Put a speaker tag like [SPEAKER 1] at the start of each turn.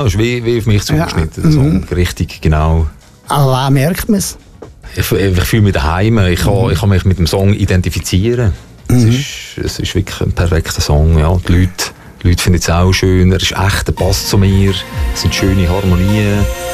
[SPEAKER 1] Das ist wie auf mich zugeschnitten, der Song. Richtig, genau.
[SPEAKER 2] Aber was merkt man es?
[SPEAKER 1] Ich fühle mich daheim. Ich kann mich mit dem Song identifizieren. Es ist wirklich ein perfekter Song. Ja. Die Leute finden es auch schön. Er ist echt, er passt zu mir. Es sind schöne Harmonien.